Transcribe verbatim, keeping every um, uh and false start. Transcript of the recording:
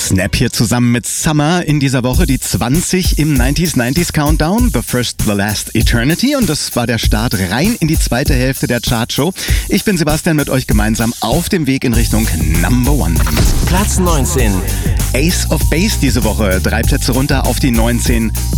Snap hier zusammen mit Summer in dieser Woche, die zwanzig im neunziger neunziger Countdown, The First, The Last, Eternity, und das war der Start rein in die zweite Hälfte der Chartshow. Ich bin Sebastian, mit euch gemeinsam auf dem Weg in Richtung Number One. Platz neunzehn. Ace of Base diese Woche, drei Plätze runter auf die neunzehn.